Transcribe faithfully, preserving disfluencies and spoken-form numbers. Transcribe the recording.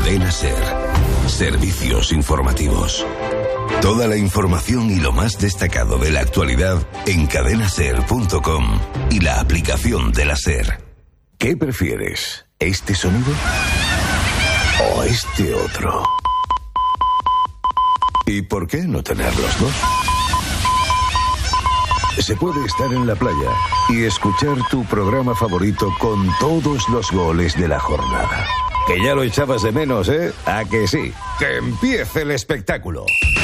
Cadena Ser. Servicios informativos. Toda la información y lo más destacado de la actualidad en cadena ser punto com y la aplicación de la Ser. ¿Qué prefieres? ¿Este sonido o este otro? ¿Y por qué no tener los dos? Se puede estar en la playa y escuchar tu programa favorito con todos los goles de la jornada. Que ya lo echabas de menos, ¿eh? ¿A que sí? ¡Que empiece el espectáculo!